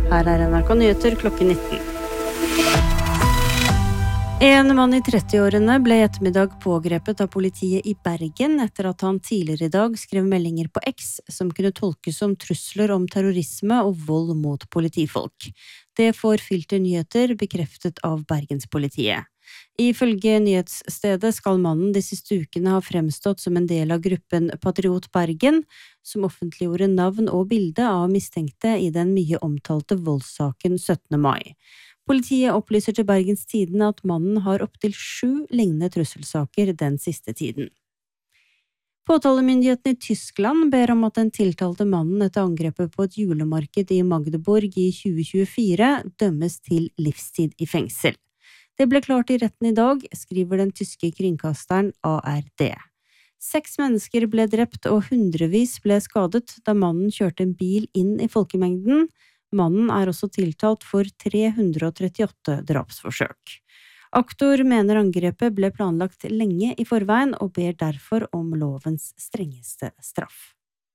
Her NRK Nyheter klokken 19. En mann I 30-årene ble I ettermiddag pågrepet av politiet I Bergen etter at han tidligere I dag skrev meldinger på X som kunne tolkes som trusler om terrorisme og vold mot politifolk. Det får Filter Nyheter bekreftet av Bergenspolitiet. Ifølge nyhetsstedet skal mannen de siste ukene ha fremstått som en del av gruppen Patriot Bergen, som offentliggjorde navn og bilde av mistenkte I den mye omtalte voldssaken 17. mai. Politiet opplyser til Bergens Tidende at mannen har opptil 7 lignende trusselsaker den siste tiden. Påtalemyndigheten I Tyskland ber om at den tiltalte mannen etter angrepet på et julemarked I Magdeburg I 2024 dømmes til livstid I fengsel. Det ble klart I retten I dag, skriver den tyske kringkasteren ARD. 6 mennesker ble drept og hundrevis ble skadet da mannen kjørte en bil inn I folkemengden. Mannen også tiltalt for 338 drapsforsøk. Aktor mener angrepet ble planlagt lenge I forveien og ber derfor om lovens strengeste straff.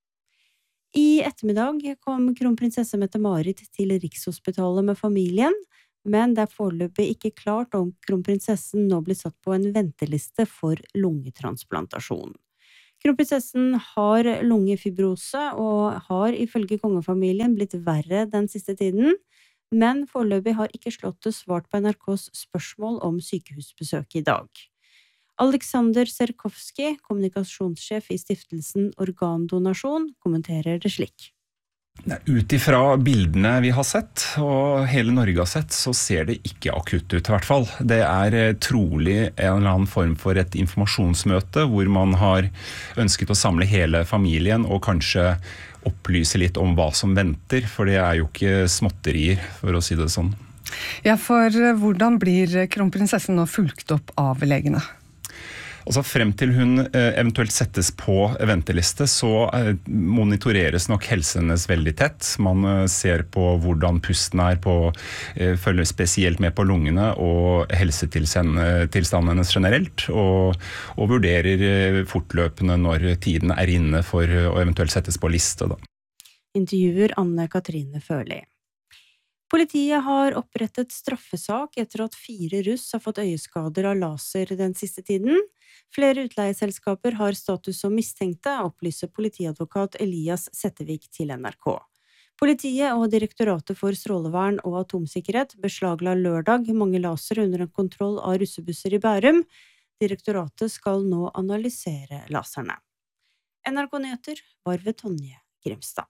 I ettermiddag kom kronprinsesse Mette-Marit til Rikshospitalet med familien, men det foreløpig ikke klart om kronprinsessen nå blir satt på en venteliste for lungetransplantasjon. Kronprinsessen har lungefibrose og har ifølge kongefamilien blitt verre den siste tiden, men foreløpig har ikke Slottet svart på NRKs spørsmål om sykehusbesøk I dag. Alexander Serkovski, kommunikasjonssjef I stiftelsen Organdonasjon, kommenterer det slik. Utifra bildene vi har sett, og hele Norge har sett, så ser det ikke akutt ut I hvert fall. Det trolig en eller annen form for et informasjonsmøte, hvor man har ønsket å samle hele familien og kanskje opplyse litt om hva som venter, for det jo ikke småtterier, for å si det sånn. Ja, for hvordan blir kronprinsessen nå fulgt opp av legene? Altså frem til hun eventuelt settes på venteliste, så monitoreres nok helsen hennes veldig tett. Man ser på hvordan pusten følger spesielt med på lungene og helsetilstanden hennes generelt, og vurderer fortløpende når tiden inne for å eventuelt settes på liste. Da. Intervjuer Anne-Katrine Førli. Politiet har opprettet straffesak etter at 4 russ har fått øyeskader av laser den siste tiden. Flere utleieselskaper har status som mistenkte, opplyser politiadvokat Elias Settevik til NRK. Politiet og Direktoratet for strålevern og atomsikkerhet beslagla lørdag mange laser under en kontroll av russebusser I Bærum. Direktoratet skal nå analysere laserne. NRK Nyheter var ved Tonje Grimstad.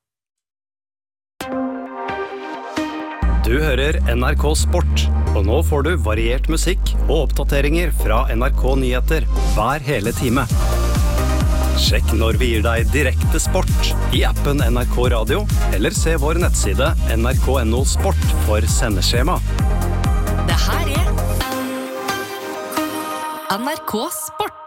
Du hører NRK Sport, og nå får du variert musikk og oppdateringer fra NRK Nyheter hver hele time. Sjekk når vi gir deg direkte sport I appen NRK Radio, eller se vår nettside nrk.no sport for sendeskjema. Det her NRK Sport.